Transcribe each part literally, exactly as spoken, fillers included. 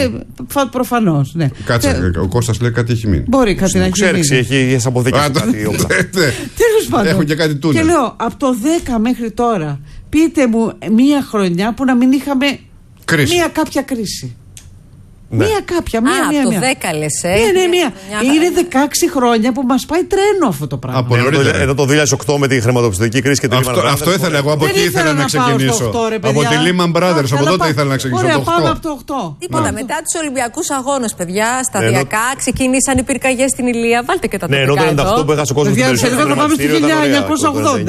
Προφανώς. Ναι. Κάτσε, ο Κώστας λέει κάτι έχει μείνει. Μπορεί κάτι να έχει μείνει. Ξέρει, έχει αποδείξει. Τέλος πάντων. Έχουν και κάτι τούνελ. Και λέω, από το δέκα μέχρι τώρα, πείτε μου μία χρονιά που να μην είχαμε κρίση. Μία κάποια κρίση. Ναι. Μία κάποια, μία, Α, μία, το μία. δέκα λες, ε. Ναι, ναι, μία. Μια... Είναι δεκαέξι χρόνια που μας πάει τρένο αυτό το πράγμα. Από Εδώ το, εδώ το δύο χιλιάδες οκτώ με τη χρηματοπιστωτική κρίση και την Αυτό, Lehman αυτό Brothers. ήθελα εγώ, από εκεί ήθελα να ξεκινήσω. οκτώ, ρε, από τη Lehman Brothers, από τότε ήθελα να ξεκινήσω. Ωραία, το πάμε οκτώ. από το οκτώ. Τίποτα, μετά τους Ολυμπιακούς Αγώνες, παιδιά, σταδιακά ξεκίνησαν οι πυρκαγιές στην Ηλία. Βάλτε και τα Ναι, τοπικά ενώ το εδώ. ενενήντα οκτώ που έχασε ο κόσμος Παιδιά, στην θέλω να πάμε στο χίλια εννιακόσια ογδόντα.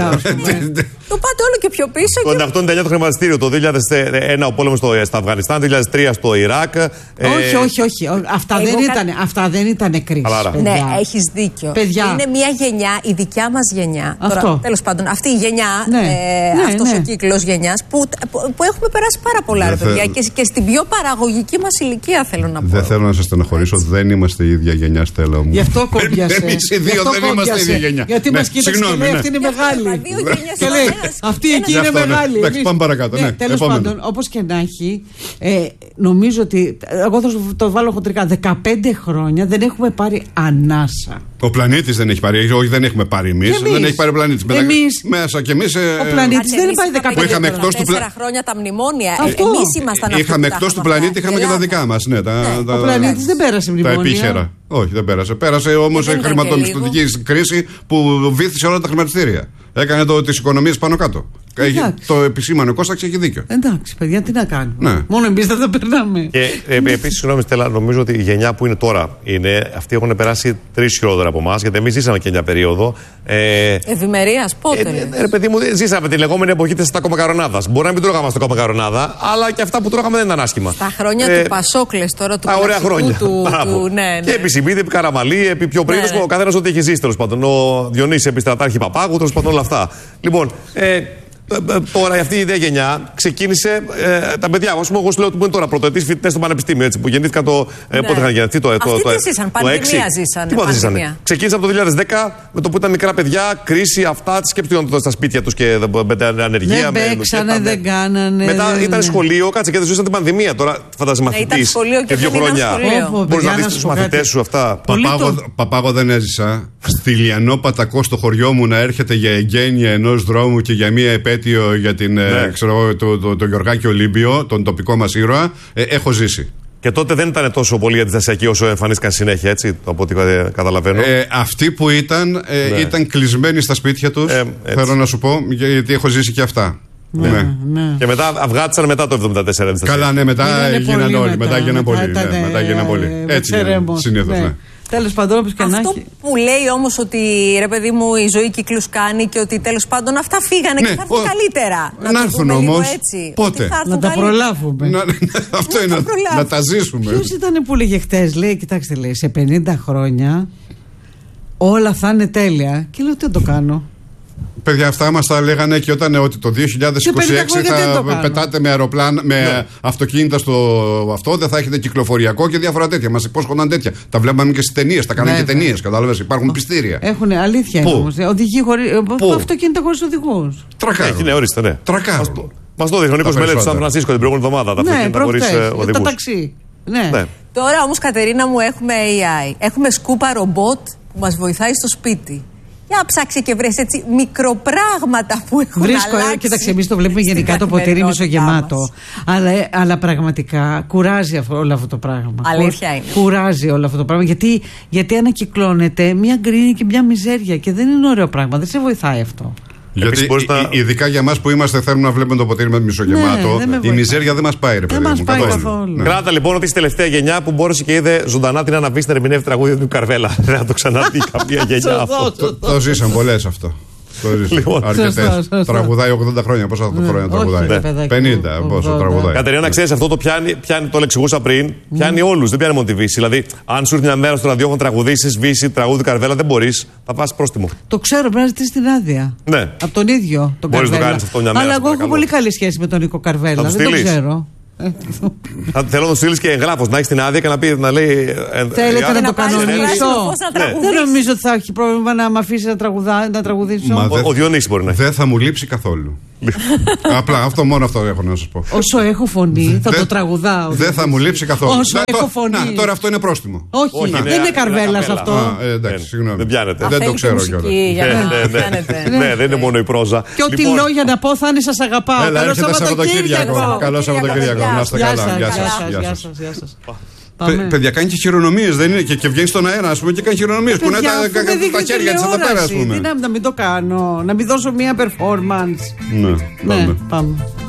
Το πάτε όλο και πιο πίσω. Το ενενήντα οκτώ ενενήντα εννιά το χρηματιστήριο, το δύο χιλιάδες ένα ο πόλεμος στο Αφγανιστάν, το δύο χιλιάδες τρία στο Ιράκ. Όχι, όχι, όχι. Αυτά δεν ήταν, αυτά δεν ήταν κρίση. Ναι, έχεις δίκιο. Παιδιά. Είναι μια γενιά, η δικιά μας γενιά. Αυτό. Τώρα, τέλος πάντων, αυτή η γενιά, ναι. ε, ναι, αυτός ναι. ο κύκλος γενιάς που, που, που έχουμε περάσει πάρα πολλά, ρε παιδιά. Και, και στην πιο παραγωγική μας ηλικία θέλω να πω. Δεν θέλω να σας στεναχωρήσω, δεν είμαστε η ίδια γενιά, Στέλλα μου. Γι' αυτό κόμπιασε. Εμείς οι δύο δεν είμαστε η ίδια γενιά. Γιατί μας κοίταξε και λέει αυτή είναι μεγάλη. Και λέει αυτή εκεί είναι μεγάλη. Εντάξει, πάμε παρακάτω. Τέλος πάντων, όπως και να έχει, νομίζω ότι. Εγώ θα το βάλω χοντρικά. δεκαπέντε χρόνια δεν έχουμε πάρει ανάσα. Ο πλανήτης δεν έχει πάρει, όχι δεν έχουμε πάρει εμείς. Δεν έχει πάρει ο πλανήτης. Εμείς, μέσα και εμείς. Ο πλανήτης δεν πάει δεκαπέντε που είχαμε εκτός του τέσσερα χρόνια τα μνημόνια. Αυτό. Εμείς ήμασταν αυτοί. Είχαμε εκτός του πλανήτη, είχαμε και τα δικά μας. Ναι, τα, ναι. τα, ο πλανήτης δεν πέρασε μνημόνια. Τα επίχερα. Όχι, δεν πέρασε. Πέρασε όμως η χρηματοπιστωτική κρίση που βύθισε όλα τα χρηματιστήρια. Έκανε το, τις οικονομίες πάνω κάτω. Το επισήμανε ο Κώστας, έχει δίκιο. Εντάξει, παιδιά, τι να κάνουμε. Ναι. Μόνο εμείς δεν τα περνάμε. Και ε, επίσης, συγγνώμη, Στέλλα, νομίζω ότι η γενιά που είναι τώρα είναι, αυτοί έχουν περάσει τρεις χειρότερα από εμάς, γιατί εμείς ζήσαμε και μια περίοδο. Ε, Ευημερίας, πότε. Ε, ε, ρε παιδί μου, ζήσαμε τη λεγόμενη εποχή της στακομακαρονάδας. Μπορεί να μην τρώγαμε στακομακαρονάδα, αλλά και αυτά που τρώγαμε δεν ήταν άσχημα. Στα χρόνια ε, του Πασόκλες τώρα, του α, ωραία χρόνια. Του, του, ναι, ναι. Και επί Σιμίδη, επί Καραμαλή, επί πιο πριν, ναι, ναι. Ο καθένας ό,τι έχει ζήσει τέλος πάντων. Ο Διονύσης επί Στρατάρχη Παπάγου, τέλος πάντων όλα αυτά. Λοιπόν, ε, τώρα αυτή η ιδέα γενιά ξεκίνησε. Ε, τα παιδιά, ας πούμε, εγώ σου λέω ότι είναι τώρα πρωτοετής φοιτητές στο πανεπιστήμιο, έτσι, που γεννήθηκαν το. Ναι. Πότε είχαν γεννηθεί το. Αυτοί το, τι ζήσαν, πανδημία ζήσανε. Τι ζήσανε. Ξεκίνησε από το δύο χιλιάδες δέκα με το που ήταν μικρά παιδιά, κρίση, αυτά, σκέψτε στα σπίτια τους και με ανεργία. Δεν παίξανε, δεν κάνανε. Μετά ήταν σχολείο, κάτσε και δεν ζούσαν την πανδημία. Τώρα φαντάζει μαθητής και δύο χρόνια. Μπορείς να δεις τους μαθητές σου αυτά. Παπάγο δεν έζησα. Στη Λιανό Πατακό στο χωριό μου να έρχεται για εγγένεια ενός δρόμου και για μία επέτειο για την, ναι. ξέρω, το, το, το Γιωργάκη Ολύμπιο, τον τοπικό μας ήρωα, ε, έχω ζήσει. Και τότε δεν ήταν τόσο πολύ αντιστασιακοί όσο εμφανίστηκαν συνέχεια, έτσι, από ό,τι καταλαβαίνω. Ε, αυτοί που ήταν, ε, ναι. ήταν κλεισμένοι στα σπίτια τους, ε, θέλω να σου πω, γιατί έχω ζήσει και αυτά. Ναι, ναι. Ναι. Και μετά αυγάτησαν μετά το εβδομήντα τέσσερα. Καλά, ναι, μετά γίνανε όλοι. Μετά γίνανε πολύ. Μετά γίνανε πολύ. Έτσι συνήθως, ναι. Τέλος πάντων, όπως και να αυτό έχει. Που λέει όμως ότι ρε παιδί μου η ζωή κύκλους κάνει και ότι τέλος πάντων αυτά φύγανε ναι, και θα έρθουν ο... καλύτερα. Να, να έρθουν όμως. Έτσι, πότε. Να τα προλάβουμε. Να, αυτό είναι. Να, να τα ζήσουμε. Ποιος ήταν που λέγε χτες, λέει, κοιτάξτε, λέει, σε πενήντα χρόνια όλα θα είναι τέλεια. Και λέω, τι το κάνω. Παιδιά, αυτά μας τα λέγανε και όταν ότι το δύο χιλιάδες είκοσι έξι θα πετάτε με αεροπλάνα, με ναι. αυτοκίνητα στο αυτό, δεν θα έχετε κυκλοφοριακό και διάφορα τέτοια. Μας υπόσχονταν τέτοια. Τα βλέπαμε και στις ταινίες, τα κάνανε ναι, και ταινίες. Κατάλαβες, υπάρχουν πιστήρια. Έχουν αλήθεια όμως. Οδηγοί χωρίς. Αυτοκίνητα χωρίς οδηγούς. Τρακάρουν. Έχει, ναι, ορίστε, ναι. Τρακάρουν. Μας το δείχνει ο Νίκος Μελέτης στο Σαν Φρανσίσκο την προηγούμενη εβδομάδα. Τα αυτοκίνητα χωρίς οδηγούς. Τα ταξί. Ναι. Τώρα όμως, Κατερίνα μου, έχουμε έι άι. Έχουμε σκούπα ρομπότ που μας βοηθάει στο σπίτι. Για ψάξει και βρες έτσι μικροπράγματα που έχουν Βρίσκω, αλλάξει. Κοίταξε, εμείς το βλέπουμε γενικά το ποτήρι μισογεμάτο. Αλλά, αλλά πραγματικά κουράζει αυτό, όλο αυτό το πράγμα. Αλήθεια είναι. Κουράζει όλο αυτό το πράγμα. Γιατί, γιατί ανακυκλώνεται μια γκρίνη και μια μιζέρια και δεν είναι ωραίο πράγμα. Δεν σε βοηθάει αυτό. Γιατί να... ειδικά για εμάς που είμαστε θέλουμε να βλέπουμε το ποτήρι με μισογεμάτο. Ναι, η μιζέρια δεν μας πάει, ρε παιδί. Δεν μας πάει καθόλου. Ναι. Κράτα λοιπόν ότι είσαι τελευταία γενιά που μπόρεσε και είδε ζωντανά την Άννα Βύση να ερμηνεύει τραγούδια του Καρβέλα. Δεν θα το ξαναδεί καμία γενιά αυτό. Το ζήσαν πολλές αυτό. Λοιπόν, αρκετές. Τραγουδάει ογδόντα χρόνια. Πόσα ναι, χρόνια τραγουδάει. πενήντα πόσο τραγουδάει. Κατερίνα, ξέρεις, αυτό το πιάνει, πιάνει, το εξηγούσα πριν, πιάνει mm. όλους. Δεν πιάνει μόνο τη Βύση. Δηλαδή, αν σου έρθει μια μέρα στο ραδιόφωνο τραγουδήσεις Βύση, τραγούδι Καρβέλα, δεν μπορείς. Θα πας πρόστιμο. Το ξέρω, πρέπει να ζητήσεις την άδεια. Ναι. Από τον ίδιο τον μπορείς Καρβέλα. Να το κάνεις αυτό μια μέρα. Αλλά εγώ έχω πολύ καλή σχέση με τον Νίκο Καρβέλα. Δεν το ξέρω. Θέλω να του στείλει και εγγράφος, να έχει την άδεια και να, πει, να λέει. Θέλετε να το κανονίσω. Δεν νομίζω ότι θα έχει πρόβλημα να με αφήσει να τραγουδήσω. Ο Διονύσης μπορεί να έχει. Δεν θα μου λείψει καθόλου. Απλά αυτό, μόνο αυτό έχω να σας πω. Όσο έχω φωνή, θα Δε, το τραγουδάω. Δεν θα μου λείψει καθόλου. Όσο να, έχω το, φωνή. Να, τώρα αυτό είναι πρόστιμο. Όχι, Όχι δεν είναι, είναι είναι καρβέλας αυτό. Α, ε, εντάξει, Δεν- συγγνώμη. δεν πιάνετε. Δεν το Θέλετε ξέρω μουσική κιόλας. για Ναι, να ναι, ναι. κάνετε. Ναι, δεν είναι μόνο η πρόζα. Και ό,τι Λοιπόν, λόγια να πω θα είναι σας αγαπάω. Έλα, Καλό έρχεται Σαββατοκύριακο. Σαββατοκύριακο. Καλό Σαββατοκύριακο. Να είστε Γεια καλά. σας, Γεια γεια σας, σας, γεια γεια σας. σας, γεια σας. Παι- Πάμε. Παιδιά, κάνει και χειρονομίες, δεν είναι. Και, και βγαίνει στον αέρα, α πούμε, και κάνει χειρονομίες. Κουνάει Παιδιά, τα, αφού κα- δεν τα δείχνει χέρια τη εδώ πέρα, α τηλεόραση, πούμε. τι να, να μην το κάνω, να μην δώσω μία performance. Ναι, Ναι, πάμε. πάμε.